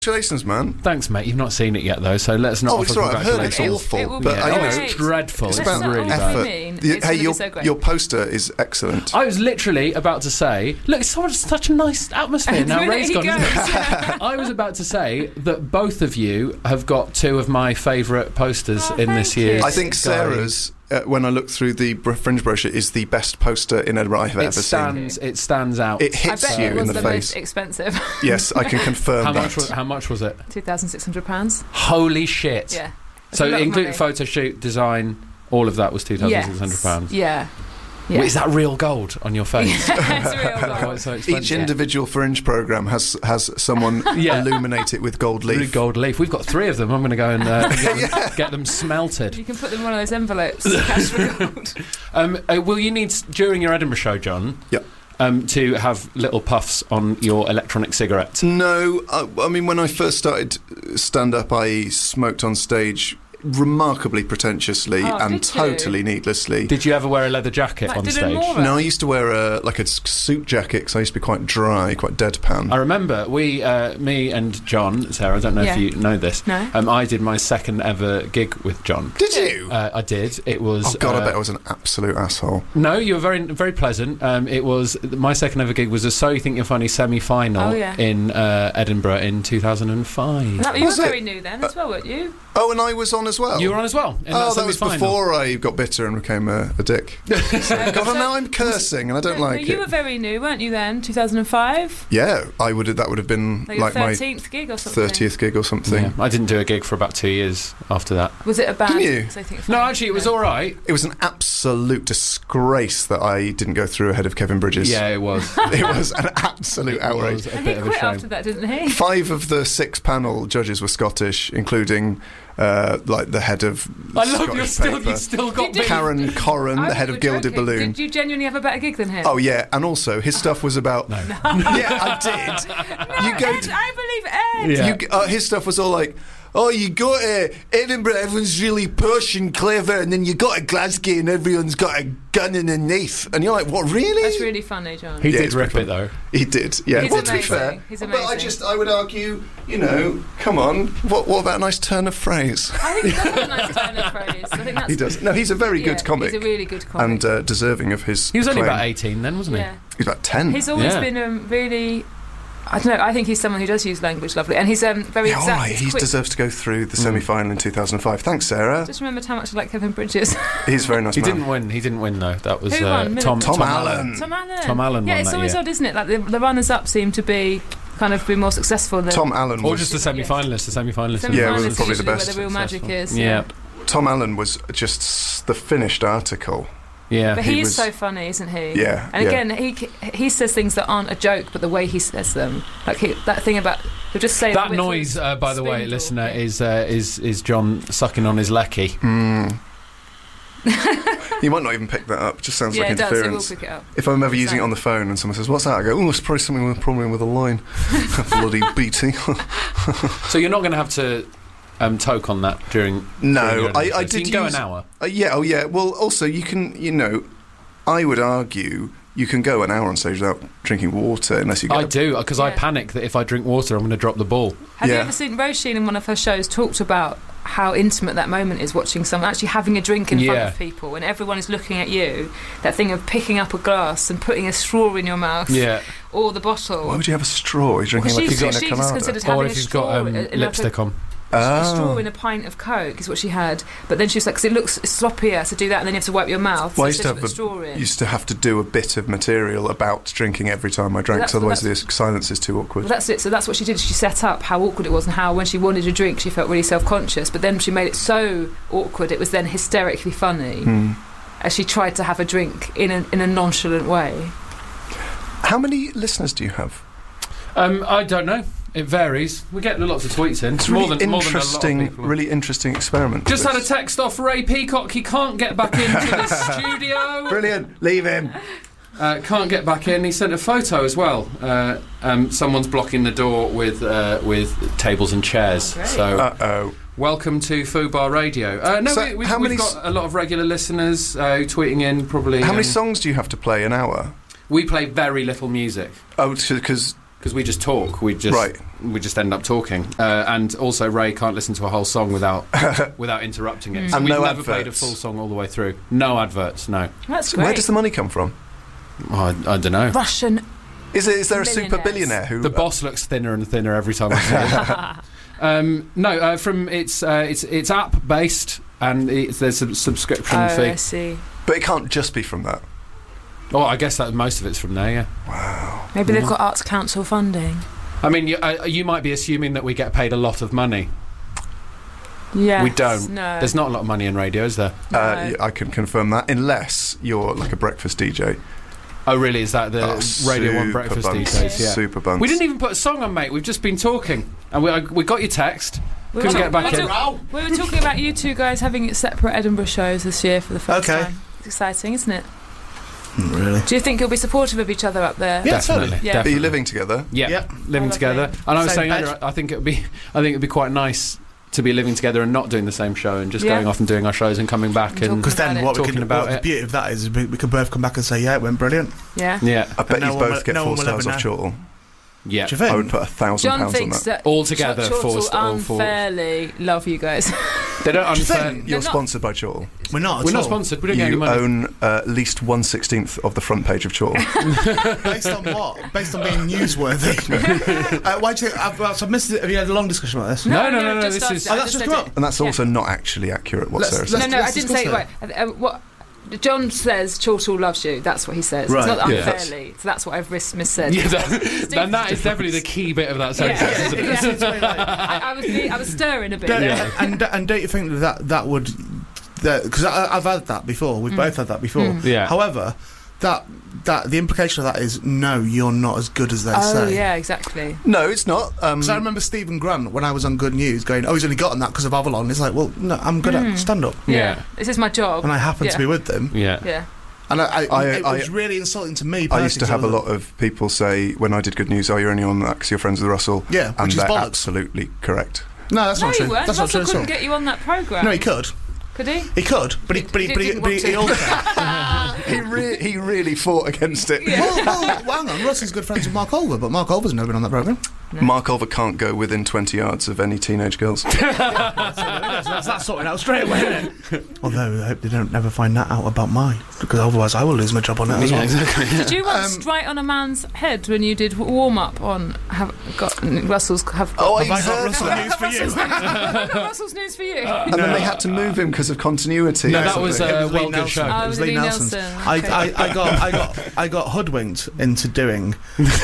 Congratulations, man. Thanks, mate. You've not seen it yet, though, so let's not. Oh, it's right. I've heard it's awful, It will but be it's dreadful. It's It's about really effort. bad. Hey, your poster is excellent. I was literally about to say, look, it's such a nice atmosphere now. Ray's gone. Isn't it? I was about to say that both of you have got two of my favourite posters in this year's. I think Sarah's. When I look through the Fringe brochure, is the best poster in Edinburgh I've ever seen. It stands out. It hits you in the face. Most expensive. Yes, I can confirm How much was it? £2,600. Holy shit! Yeah. So including photo shoot, design, all of that was £2,600. Yeah. Wait, is that real gold on your face? It's real gold. So each individual Fringe programme has someone illuminate it with gold leaf. Really gold leaf. We've got 3 of them. I'm going to go and get them smelted. You can put them in one of those envelopes. Cash for gold. Will you need, during your Edinburgh show, John? Yep. To have little puffs on your electronic cigarettes? No, I mean, when I first started stand-up, I smoked on stage remarkably pretentiously and totally needlessly. Did you ever wear a leather jacket on stage? No, I used to wear a suit jacket because I used to be quite dry, quite deadpan. I remember me and John, Sarah, I don't know if you know this. No. I did my second ever gig with John. Did you? I did. It was. Oh God, I bet I was an absolute asshole. No, you were very, very pleasant. It was my second ever gig was a So You Think You're Funny semi-final in Edinburgh in 2005. You were very new then as well, weren't you? Oh, and I was on as well. You were on as well. That was before I got bitter and became a dick. So, God, now I'm cursing and I don't like it. You were very new, weren't you then? 2005. Yeah, I would. That would have been like my 13th gig or something. 30th gig or something. Yeah, I didn't do a gig for about 2 years after that. Was it a bad? Didn't you? No, actually, it was all right. It was an absolute disgrace that I didn't go through ahead of Kevin Bridges. Yeah, it was. It was an absolute outrage. And he quit after that, didn't he? 5 of the 6 panel judges were Scottish, including like the head of you Scottish still got Karen Corran, the head of Gilded Balloon. Did you genuinely have a better gig than him? Oh yeah, and also his stuff was about. No. Yeah, I did. I believe Ed. Yeah. His stuff was all like, oh, you go to Edinburgh, everyone's really posh and clever, and then you got to Glasgow and everyone's got a gun and a knife. And you're like, what, really? That's really funny, John. He did rip it, though. He did, yeah. He's well, amazing. to be fair. He's amazing. But I would argue, come on, what about a nice turn of phrase? I think he does have a nice turn of phrase. I think that's he does. No, he's a very good comic. He's a really good comic. And deserving of his He was only claim. about 18 then, wasn't he? Yeah. He was about 10. He's always been really... I don't know, I think he's someone who does use language lovely, and he's very exact. All right, he deserves to go through the semi-final in 2005. Thanks, Sarah. Just remembered how much I like Kevin Bridges. He's a very nice man. He didn't win, though. That was Who won? Tom Allen. Tom Allen. Tom Allen yeah, won it's that always year. odd, isn't it? Like the runners-up seem to be more successful than... Tom Allen Or was... just the semi-finalists. The semi-finalists. Yeah, was probably the best. Where the real magic is. Yeah. Tom Allen was just the finished article. Yeah, but he is so funny, isn't he? Yeah. And again, he says things that aren't a joke, but the way he says them, like that thing about he'll just say that noise. By the way, listener, is John sucking on his lecky. You might not even pick that up. It just sounds like it interference. does. It will pick it up. If I'm ever using it on the phone and someone says, "What's that?" I go, "Oh, it's probably something with a line." Bloody BT. So you're not going to have to. Toke on that during. No, I did. You can go an hour. Yeah. Well, also you can. I would argue you can go an hour on stage without drinking water unless you. I do because I panic that if I drink water, I'm going to drop the ball. Have you ever seen Roisin in one of her shows talked about how intimate that moment is, watching someone actually having a drink in front of people and everyone is looking at you? That thing of picking up a glass and putting a straw in your mouth. Yeah. Or the bottle. Why would you have a straw? You're drinking like a pina colada. Or if you've got lipstick on. A straw in a pint of Coke is what she had, but then she was like, because it looks sloppier to do that, and then you have to wipe your mouth. Well, I used to have to do a bit of material about drinking every time I drank, otherwise the silence is too awkward. Well, that's it. So that's what she did. She set up how awkward it was, and how when she wanted a drink, she felt really self-conscious. But then she made it so awkward, it was then hysterically funny as she tried to have a drink in a nonchalant way. How many listeners do you have? I don't know. It varies. We get lots of tweets in. It's really really interesting experiment. Just had a text off Ray Peacock. He can't get back into the studio. Brilliant. Leave him. Can't get back in. He sent a photo as well. Someone's blocking the door with tables and chairs. So. Welcome to Fubar Radio. We've got a lot of regular listeners tweeting in. Probably. How many songs do you have to play an hour? We play very little music. Oh, because because we just talk. We just end up talking, and also Ray can't listen to a whole song without interrupting it. So and we've no never adverts. played a full song all the way through. No adverts. No. That's great. Where does the money come from? I don't know. Russian. Is there a super Millionaires. billionaire who? The boss looks thinner and thinner every time I see it. From it's app based, and there's a subscription fee. I see. But it can't just be from that. Oh, I guess that most of it's from there. Yeah. Wow. Maybe they've got Arts Council funding. I mean, you might be assuming that we get paid a lot of money. Yeah. We don't. No. There's not a lot of money in radio, is there? No. Yeah, I can confirm that, unless you're like a breakfast DJ. Oh, really? Is that the Radio 1 super breakfast bunts. DJs? Yeah. Super bunts. We didn't even put a song on, mate. We've just been talking, and we got your text. Couldn't get back in. We were talking about you two guys having separate Edinburgh shows this year for the first time. It's exciting, isn't it? Really? Do you think you'll be supportive of each other up there? Yeah, Definitely. totally. Yeah. Are Definitely. you living together? Yeah, Yep. living Oh, together. lovely. And I was Same saying bed? earlier, I think it'd be quite nice to be living together and not doing the same show and just Yeah. going off and doing our shows and coming back and Because then what we Talking can about the it. beauty of that is we can both come back and say, yeah, it went brilliant. Yeah. yeah, I bet no you one both will- get no 4 one will stars ever off Chortle. yeah. Do you think? I would put £1,000 John on thinks that. that All together, Chortle forced all four. unfairly love you guys. They don't you unfair. think? You're They're not- sponsored by Chortle. We're not. We're at not all. sponsored. We don't get any You money. own at least 1/16 of the front page of Chortle. Based on what? Based on being newsworthy. Why do you think? I've missed it. Have you had a long discussion about this? No, just this started is- it. Oh, I that's just said come it. up. And that's also not actually accurate, what Let's- Sarah let's- said. No, I let's didn't say it discuss right. What John says, Chortle loves you. That's what he says. Right, It's not yeah. unfairly. So that's what I've missaid. Yeah, then that is definitely the key bit of that sentence. Yeah. Isn't it? I was stirring a bit. Don't- there. and don't you think that would? Because I've had that before. We've both had that before. Yeah. However, that the implication of that is no, you're not as good as they Oh say. yeah, exactly. No, it's not. Because I remember Stephen Grant when I was on Good News going, "Oh, he's only gotten that because of Avalon." It's like, well, no, I'm good at stand up, Yeah. This is my job. and I happen Yeah. to be with them. Yeah. Yeah. And it I- was really insulting to me. I used to have a personally. lot of people say, when I did Good News, oh, you're only on that because you're friends with Russell. Yeah, and which is they're bollocks. absolutely correct. No, that's No, not you true. weren't. That's not Russell true at couldn't all. get you on that programme. No, he could. Could he? He could, but he didn't want to. also. He really fought against it. well, hang on. Russell's good friends with Mark Olver, but Mark Olver's never been on that programme. No. Mark Olver can't go within 20 yards of any teenage girls. That's sorted out straight away, isn't it? Although I hope they don't never find that out about mine, because otherwise I will lose my job on it as Yeah, well. exactly. Did you once strike on a man's head when you did warm up on Russell's have got Oh, Have I got heard Russell that. news for you? Russell's news for you? And then they had to move him because of continuity. No, or that was something. It was well, Lee good Nelson. show. Oh, It was Lee Nelson. Okay. I got hoodwinked into doing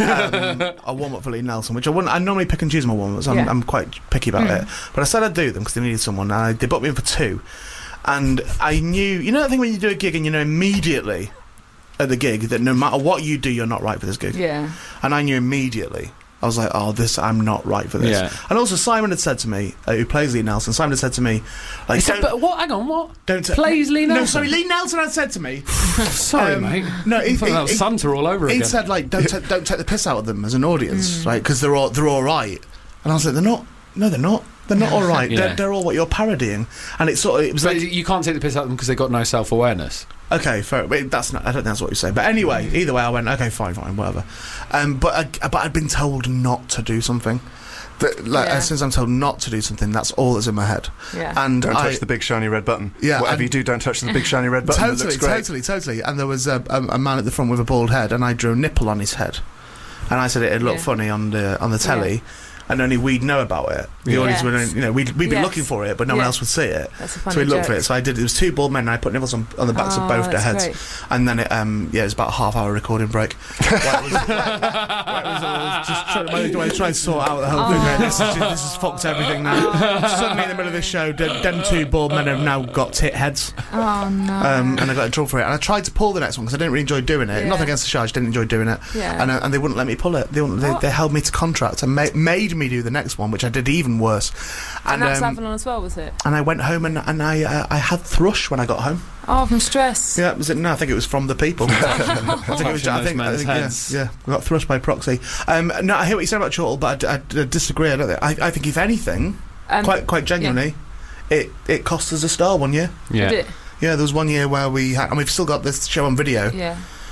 a warm up for Lee Nelson, which I normally pick and choose my warm ups. Yeah. I'm quite picky about it, but I said I'd do them because they needed someone. And they booked me in for 2, and I knew, you know that thing when you do a gig and you know immediately at the gig that no matter what you do, you're not right for this gig. Yeah. And I knew immediately. I was like, oh, I'm not right for this. Yeah. And also Simon had said to me, who plays Lee Nelson, Simon had said to me, like, But what? Hang on, what? don't Plays Lee No, Nelson? sorry, Lee Nelson had said to me. Sorry, mate. No, I thought that was Santa all over He again. said like, don't take the piss out of them as an audience, right? Because they're all right. And I was like, they're not. No, they're not. They're not all right. Yeah. They're all what you're parodying. And it was But like, you can't take the piss out of them because they've got no self-awareness. okay, fair. But that's not. I don't think that's what you say. But anyway, either way, I went, okay, fine, whatever. But I'd been told not to do something. Yeah. Since I'm told not to do something, that's all that's in my head. Yeah. And Don't touch the big shiny red button. Yeah, Whatever and- you do, don't touch the big shiny red button. That looks great. Totally. And there was a man at the front with a bald head, and I drew a nipple on his head, and I said it'd look Yeah. funny on the telly, and only we'd know about it. The Yeah. audience would, we'd be Yes. looking for it, but no one Yeah. else would see it. That's a funny So we looked joke. for it. So I did. It was 2 bald men, and I put nipples on the backs of both their that's heads, great. and then it was about a half-hour recording break. Where it was all just trying to sort out the whole thing. Right? This has fucked everything now. Suddenly, in the middle of this show, them 2 bald men have now got tit heads. Oh no. And I got in trouble for it. And I tried to pull the next one because I didn't really enjoy doing it. Yeah. Nothing against the show, I just didn't enjoy doing it. Yeah. And they wouldn't let me pull it. They held me to contract and made me do the next one, which I did even worse. and that's Avalon as well, was it? And I went home and I had thrush when I got home. Oh, from stress. Yeah, was it? No, I think it was from the people. I think heads. yeah, I got thrust by proxy. No, I hear what you say about Chortle, but I disagree. I don't think. I think if anything, quite genuinely, it cost us a star one year. Yeah. Did it? Yeah, there was one year where we had, and we've still got this show on video. Yeah.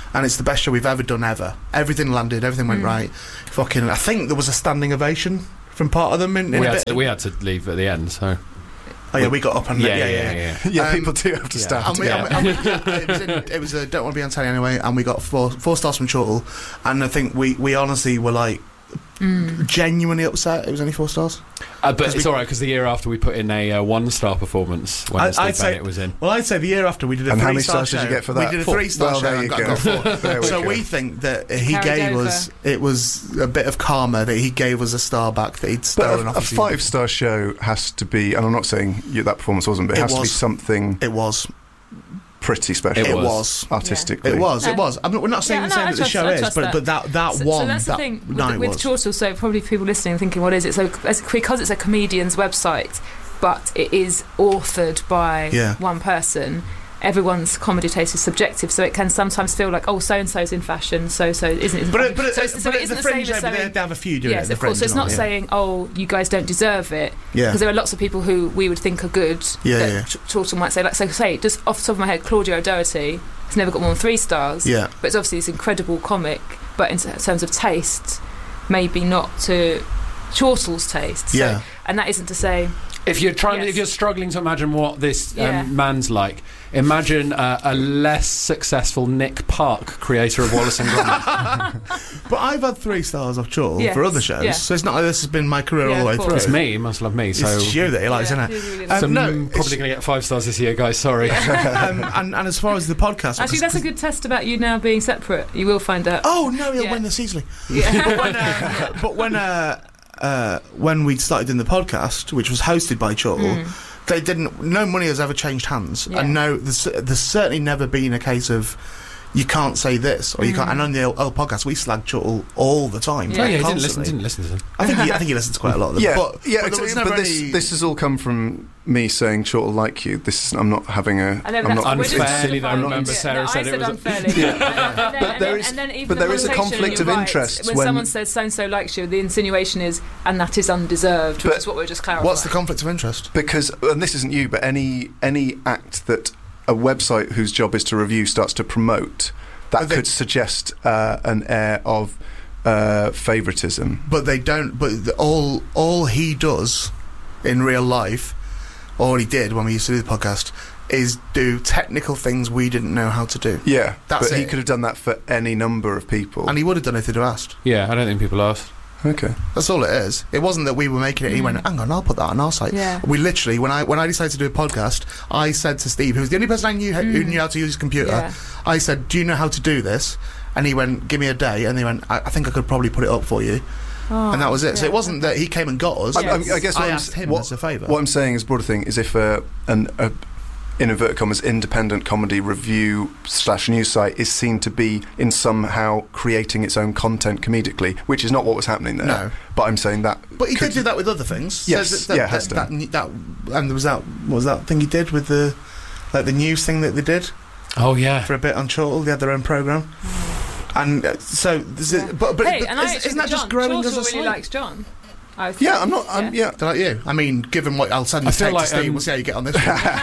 and it's the best show we've ever done ever. Everything landed, everything went right. Fucking, I think there was a standing ovation from part of them. We had to leave at the end, so. Oh yeah, we got up and yeah. People do have to stand. It was a Don't Want to Be on Telly Anyway, and we got 4 stars from Chortle, and I think we honestly were like genuinely upset. It was only 4 stars. But it's all right because the year after we put in a 1-star performance when Steve Bennett was in. Well, I'd say the year after we did a 3-star show. And how many stars did you get for that? We did a 3-star show. There you go. So we think that he gave us, it was a bit of karma that he gave us a star back that he'd stolen off. A 5-star show has to be, and I'm not saying that performance wasn't, but it has to be something. It was. Pretty special. It was artistically. It was. I mean, we're not saying that the show is, but that one. So that's the thing with Chortle. So probably people listening thinking, what is it? So because it's a comedian's website, but it is authored by one person. Everyone's comedy taste is subjective, so it can sometimes feel like, oh, so and so's in fashion, so isn't. But it isn't the fringe. They have a few doing it. Yes, of course. So it's not saying, oh, you guys don't deserve it. Yeah. Because there are lots of people who we would think are good. Yeah. Chortle might say, like, so say, just off the top of my head, Claudia O'Doherty has never got more than 3 stars. Yeah. But it's obviously this incredible comic, but in terms of taste, maybe not to Chortle's taste. So, yeah. And that isn't to say. If you're struggling to imagine what this man's like, imagine a less successful Nick Park, creator of Wallace and Gromit. But I've had 3 stars off Chortle for other shows, so it's not like this has been my career all the way through. It's me, he must love me. So it's you that he likes, isn't it? I'm probably going to get 5 stars this year, guys. Sorry. And as far as the podcast, actually, that's a good test about you now being separate. You will find out. Oh no, he'll win this easily. Yeah. But when we started doing the podcast, which was hosted by Chortle, no money has ever changed hands, and there's certainly never been a case of you can't say this or you can't. And on the old podcast, we slag Chortle all the time. Yeah, he didn't listen to them. I think he listens to quite a lot of them. But this has all come from me saying Chortle like you. I'm not having a. I'm not unfairly. I remember Sarah said it was unfairly. But there is a conflict of interest when someone says so and so likes you. The insinuation is, and that is undeserved, which is what we're just clarifying. What's the conflict of interest? Because, and this isn't you, but any act that a website whose job is to review starts to promote, that could suggest an air of favouritism. But they don't. But all he does in real life, all he did when we used to do the podcast, is do technical things we didn't know how to do. Yeah, but he could have done that for any number of people, and he would have done it if they'd asked. Yeah, I don't think people asked. Okay, that's all it is. It wasn't that we were making it. He went, "Hang on, I'll put that on our site." Yeah. We literally, when I decided to do a podcast, I said to Steve, who was the only person I knew who knew how to use a computer, I said, "Do you know how to do this?" And he went, "Give me a day." And he went, "I think I could probably put it up for you." Oh, and that was it. Yeah. So it wasn't that he came and got us. I guess I asked him as a favour. What I'm saying is, broader thing is, if an in inverted commas independent comedy review / news site is seen to be in somehow creating its own content comedically, which is not what was happening there. No, but I'm saying that. But he did do that with other things. Yes, has done. And there was that. What was that thing he did with the news thing that they did? Oh yeah, for a bit on Chortle, they had their own programme. And so, but isn't that just growing as a site? Really likes John. I'm not. Like you. I mean, given what I'll send this text to Steve, we'll see how you get on this one.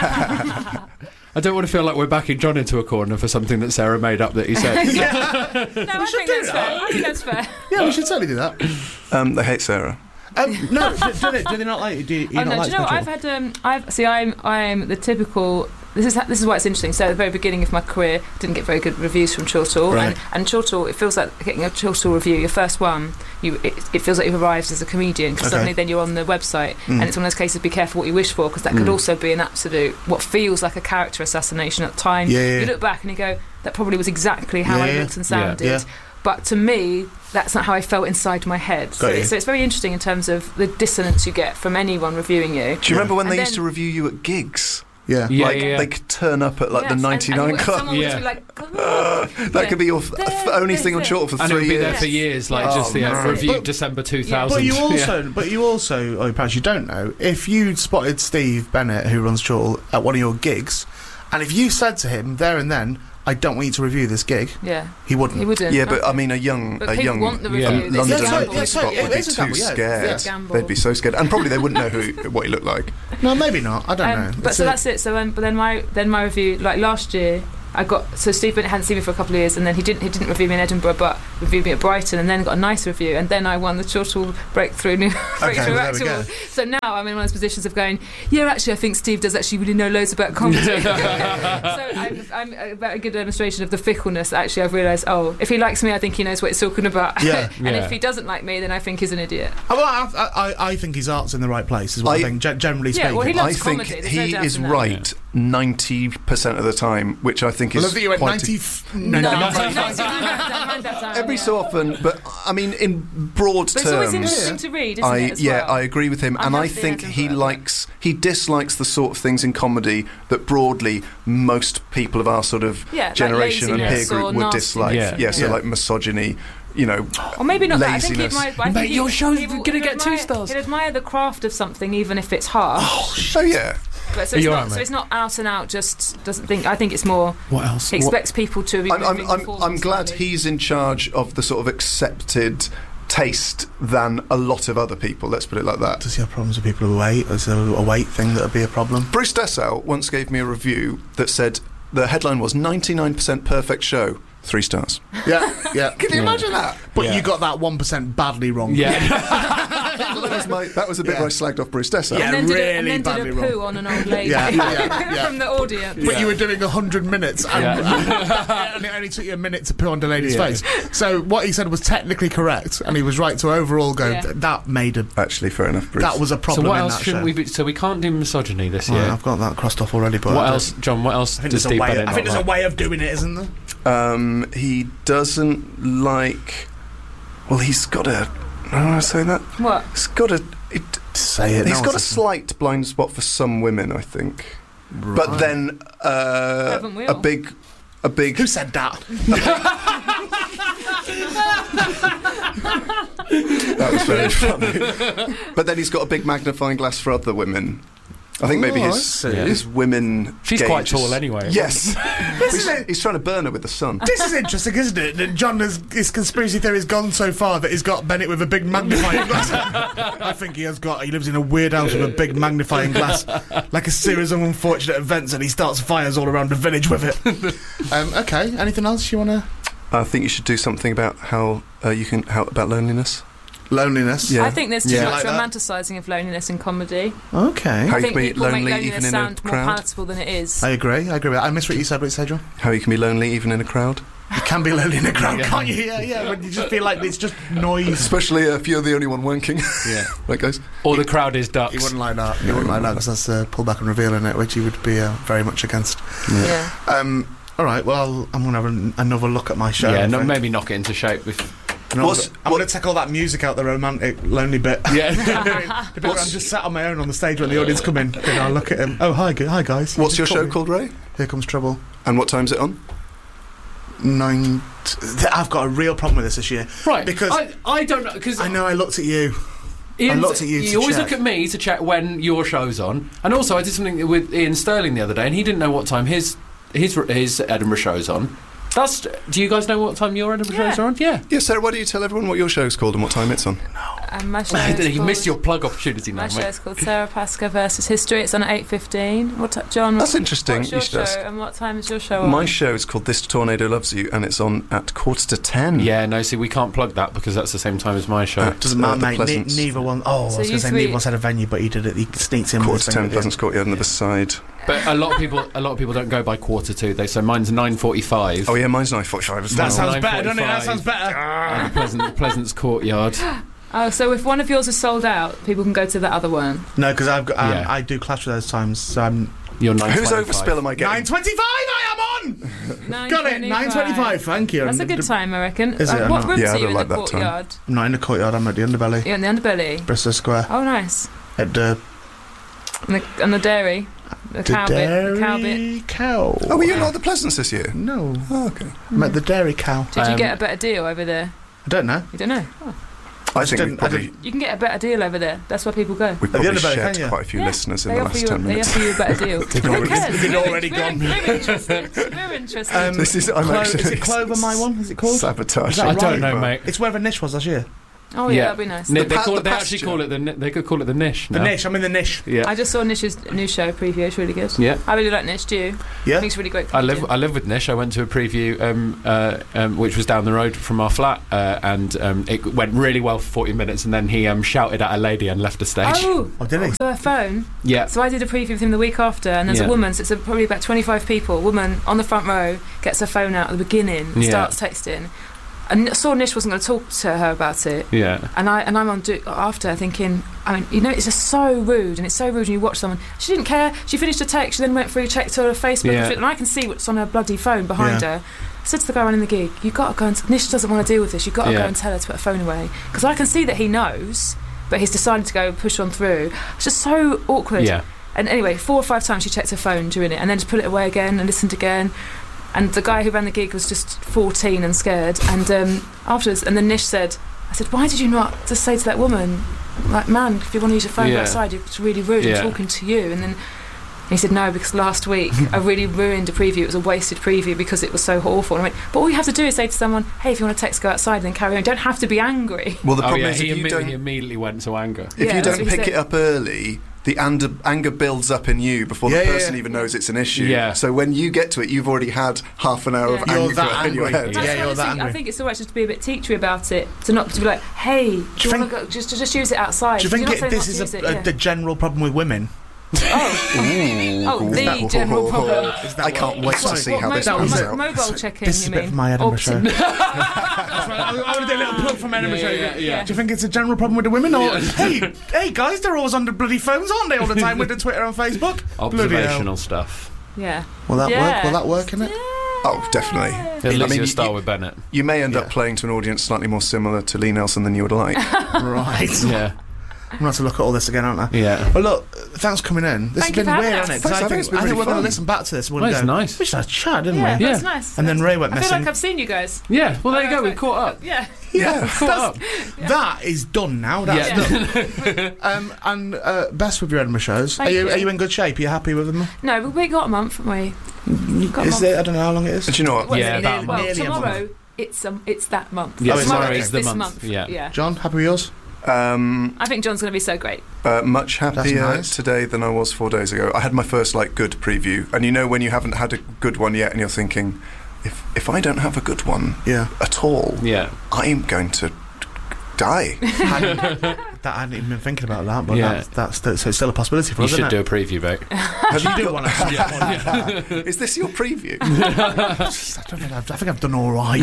I don't want to feel like we're backing John into a corner for something that Sarah made up that he said. I think that's fair. Yeah, we should certainly do that. They hate Sarah. No, do they not like you? Do you not like I'm the typical. This is why it's interesting. So at the very beginning of my career, didn't get very good reviews from Chortle, right. and Chortle, it feels like getting a Chortle review, your first one, it feels like you've arrived as a comedian, because suddenly then you're on the website, and it's one of those cases, be careful what you wish for, because that could also be an absolute, what feels like a character assassination at the time. You look back and you go, that probably was exactly how I looked and sounded. Yeah. But to me, that's not how I felt inside my head. So it's very interesting in terms of the dissonance you get from anyone reviewing you. Do you remember when they used to review you at gigs? Yeah. They could turn up at the 99 Club. That could be your only thing on Chortle for 3 years. And it would be there for years, review December 2000. But you also, perhaps you don't know, if you'd spotted Steve Bennett, who runs Chortle, at one of your gigs, and if you said to him there and then, I don't want you to review this gig. Yeah, he wouldn't. Yeah, but I mean, a young want the review. London spot would be too scared. They'd be so scared, and probably they wouldn't know what he looked like. No, maybe not. I don't know. But so that's it. So then my review, like last year, Steve hadn't seen me for a couple of years, and then he didn't review me in Edinburgh, but reviewed me at Brighton, and then got a nice review, and then I won the Chortle Breakthrough Actor. So now I'm in one of those positions of going, yeah, actually I think Steve does actually really know loads about comedy. So I'm a very good demonstration of the fickleness. Actually, I've realised, if he likes me, I think he knows what he's talking about. Yeah. And if he doesn't like me, then I think he's an idiot. I think his art's in the right place, is what I think, generally speaking. Yeah, well, he loves comedy. He is right 90% of the time, which I think is that you went 90. Every so often, but I mean, in broad terms, it's always interesting to read, isn't it? I agree with him, and I think he dislikes the sort of things in comedy that broadly most people of our sort of generation and peer group would dislike. So like misogyny. Or maybe not laziness. That. I think your show's going to get 2 stars. He'd admire the craft of something, even if it's harsh. Yeah. But so it's not out and out. Just doesn't think. I think it's more. What else? He expects people to. I'm glad he's in charge of the sort of accepted taste than a lot of other people. Let's put it like that. Does he have problems with people who wait? Is there a weight thing that would be a problem? Bruce Dessau once gave me a review that said the headline was 99% perfect show. 3 stars. Yeah. Can you imagine that? But you got that 1% badly wrong. Yeah. that was a bit where I slagged off Bruce Dessau. Yeah, and really then badly did a poo on an old lady from the audience. But you were doing 100 minutes, and it only took you a minute to poo on the lady's face. So what he said was technically correct, and he was right to overall go. That made a actually fair enough. Bruce. That was a problem. So what else shouldn't we be? So we can't do misogyny this year. I've got that crossed off already. But what else, John? What else does Steve Bennett? I think there's a way of doing it, isn't there? He doesn't like. Well, he's got a. I don't want to say that. What? He's got a. Say it. He's got a slight blind spot for some women, I think. Right. But then a big. Who said that? That was very funny. But then he's got a big magnifying glass for other women. I think maybe his women. She's quite tall anyway. Yes. He's trying to burn her with the sun. This is interesting, isn't it? That John his conspiracy theory has gone so far that he's got Bennett with a big magnifying glass. I think he lives in a weird house with a big magnifying glass, like a series of unfortunate events, and he starts fires all around the village with it. Okay, anything else you want to? I think you should do something about how about loneliness. Loneliness. I think there's too much romanticising of loneliness in comedy. Okay. How you can be people lonely make even in a sound more crowd. palatable than it is. I agree with that. I missed what you said. What you said, John? How you can be lonely even in a crowd. You can be lonely in a crowd, can't you? Yeah. When you just feel like it's just noise. Especially if you're the only one wanking. Yeah. Right, guys? Or the crowd is ducks. He wouldn't like that. He wouldn't like that because that's pull back and reveal in it, which he would be very much against. Yeah. All right, well, I'm going to have another look at my show. Yeah, maybe knock it into shape. I'm going to take all that music out, the romantic, lonely bit. Yeah. The bit where I'm just sat on my own on the stage when the audience come in, and I'll look at him. Oh, hi guys. What's your show called, Ray? Here Comes Trouble. And what time's it on? 9. I've got a real problem with this year. Right. Because I don't know. Because I know I looked at you. Ian, I looked at you. You always look at me to check when your show's on. And also, I did something with Ian Sterling the other day, and he didn't know what time his Edinburgh show's on. Do you guys know what time your Edinburgh shows are on? Yeah. Yeah, Sarah, why don't you tell everyone what your show's called and what time it's on? My show you missed your plug opportunity now, mate. My show's called Sarah Pascoe versus History. It's on at 8:15. John? That's interesting. What's your show? And what time is your show on? My show is called This Tornado Loves You, and it's on at 10:15. Yeah, no, see, we can't plug that because that's the same time as my show. Doesn't matter, mate. Neither one. I was going to say neither one had a venue, but he did it. He sneaks in. 10:15, Pleasance Courtyard on the other side. But a lot of people don't go by 2:45. So mine's 9:45. Oh yeah, mine's 9:45. That sounds better, doesn't it? That sounds better. Pleasance Courtyard. Oh, so if one of yours is sold out, people can go to the other one. No, because I do clash with those times. So you're 9:25. Whose overspill am I getting? 9:25. I am on. Got it. 9:25. Thank you. That's a good time, I reckon. Is it? What rooms are you in like the courtyard? I'm not in the courtyard. I'm at the Underbelly. You're in the Underbelly. Bristol Square. Oh, nice. At the. And the dairy. The cow bit. Cow. Oh, were you not at the Pleasance this year? No. Oh, okay. I'm at the dairy cow. Did you get a better deal over there? I don't know. You don't know? Oh. I think we probably... You can get a better deal over there. That's where people go. We probably shed quite a few listeners in the last 10 minutes. They offer you a better deal. They've already gone. We're interested. Is it Clover, my one? Is it called? Sabotage. I don't know, mate. It's where the niche was last year. Oh yeah, that'd be nice. They actually call it they could call it the Niche. The Niche. I'm in the Niche. Yeah. I just saw Nish's new show preview. It's really good. Yeah. I really like Nish. Do you? Yeah. I think it's really great. I live with Nish. I went to a preview, which was down the road from our flat, and it went really well for 40 minutes, and then he shouted at a lady and left the stage. Oh, did he? So a phone. Yeah. So I did a preview with him the week after, and there's a woman. So it's probably about 25 people. A woman on the front row gets her phone out at the beginning, and starts texting. And I saw Nish wasn't going to talk to her about it. Yeah. And I'm on after thinking, I mean, it's just so rude, and it's so rude when you watch someone. She didn't care. She finished her text. She then went through, checked her Facebook, and I can see what's on her bloody phone behind her. I said to the guy running the gig, "You got to go and Nish doesn't want to deal with this. You've got to go and tell her to put her phone away, because I can see that he knows, but he's decided to go push on through. It's just so awkward." Yeah. And anyway, 4 or 5 times she checked her phone during it, and then just put it away again and listened again. And the guy who ran the gig was just 14 and scared. And afterwards, and then Nish said, I said, "Why did you not just say to that woman, like, man, if you want to use your phone outside, it's really rude. I'm talking to you." And then he said, "No, because last week I really ruined a preview. It was a wasted preview because it was so awful." And I went, "But all you have to do is say to someone, hey, if you want to text, go outside, and then carry on. You don't have to be angry." Well, the problem is he immediately went to anger. If you don't pick it up early, the anger builds up in you before the person even knows it's an issue. Yeah. So when you get to it, you've already had half an hour of anger in your head. You're that angry. I think it's all right just to be a bit teachery about it, to not to be like, "Hey, do you want to go? Just use it outside." Do you think this is the general problem with women? The general problem. I can't wait to see how this comes out. Mobile check-in, This is a bit from my Edinburgh show. I want to do a little plug from Edinburgh show. Yeah. Do you think it's a general problem with the women? Or hey guys, they're always on the bloody phones, aren't they, all the time with the Twitter and Facebook? Observational stuff. Yeah. Will that work? Will that work, innit? Oh, definitely. At least you'll start with Bennett. You may end up playing to an audience slightly more similar to Lee Nelson than you would like. Right. Yeah. I'm going to have to look at all this again, aren't I? Yeah. Well, look, thanks for coming in. This has been weird, hasn't it? Because I think we're going to listen back to this. Well, it's nice. We just had a chat, didn't we? Yeah, that's nice. And then Ray went missing. I feel like I've seen you guys. Yeah, well, there you go. We caught up. Yeah. We've caught up. That is done now. That's done. And best with your Edinburgh shows. Are you in good shape? Are you happy with them? No, but we got a month, haven't we? I don't know how long it is. Do you know what? About a month. Tomorrow, it's that month. Yeah, tomorrow is the this month. Yeah. John, happy with yours? I think John's going to be so great. Much happier today than I was 4 days ago. I had my first good preview, and when you haven't had a good one yet, and you're thinking, if I don't have a good one at all, I'm going to die. I hadn't even been thinking about that, but so it's still a possibility for us. You should do a preview, mate. Have you do one? Is this your preview? I think I've done all right.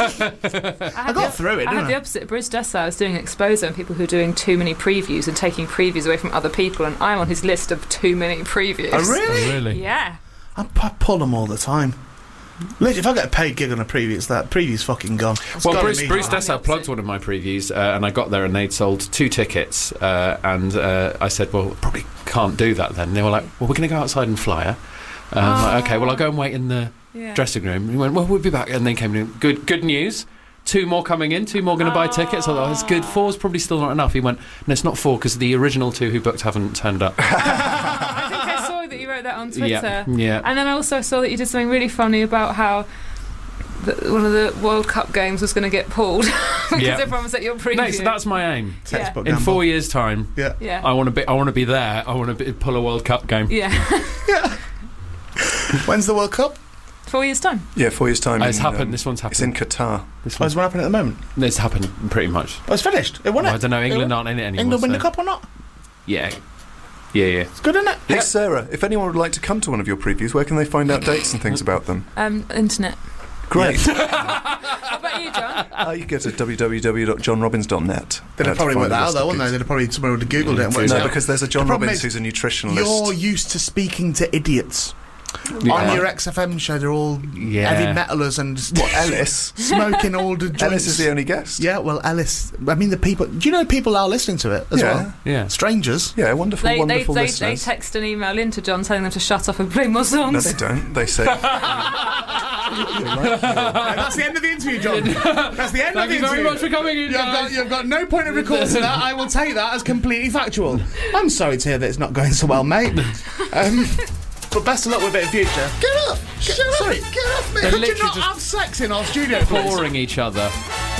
I got through it. I had the opposite. Bruce Dessau, I was doing an exposé on people who are doing too many previews and taking previews away from other people, and I'm on his list of too many previews. Oh, really? Oh, really? Yeah. I pull them all the time. Literally, if I get a paid gig on a preview, that preview's fucking gone. Well, Bruce Dessau plugged one of my previews, and I got there and they'd sold 2 tickets, and I said, well, probably can't do that then. And they were like, well, we're going to go outside and flyer. Like, okay, well, I'll go and wait in the dressing room. And he went, well, we'll be back. And then came in, good news. 2 more coming in, 2 more going to buy tickets. I thought, it's good. 4's probably still not enough. He went, no, it's not 4 because the original 2 who booked haven't turned up. I think I saw that you wrote that on Twitter. Yeah. And then I also saw that you did something really funny about how one of the World Cup games was going to get pulled because everyone was at your preview. No, so that's my aim. Textbook in 4 years' time, I want to be there. I want to pull a World Cup game. Yeah. When's the World Cup? 4 years' time. Yeah, 4 years' time. It's happened. This one's happened. It's in Qatar. Is one happening at the moment? It's happened pretty much. Oh, it's finished. It won it. I don't know. England aren't in it anymore. England win the cup or not? Yeah. It's good, isn't it? Hey, Sarah, if anyone would like to come to one of your previews, where can they find out dates and things about them? Internet. Great. How about you, John? You go to www.johnrobbins.net. They'd have probably worked that out, though, wouldn't they? They'd have probably someone would have Googled it. And no, because there's a John Robbins who's a nutritionalist. You're used to speaking to idiots. On your XFM show, they're all heavy metalers and Ellis smoking all the joints. Ellis is the only guest. Yeah, well, Ellis. I mean, the people. Do you know people are listening to it as well? Yeah, strangers. Yeah, wonderful listeners. They text an email in to John telling them to shut up and play more songs. No, they don't. They say. That's the end of the interview, John. That's the end of the interview. Thank you very much for coming in. You've got no point of recourse to that. I will take that as completely factual. I'm sorry to hear that it's not going so well, mate. But best of luck with it in future. Get up! Get off me! Could you not have sex in our studio, pouring each other.